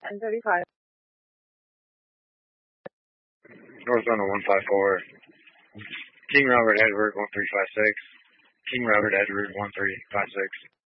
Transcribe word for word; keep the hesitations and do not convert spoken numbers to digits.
ten thirty-five. North London one five four. King Robert Edward one three five six. King Robert Edward one three five six.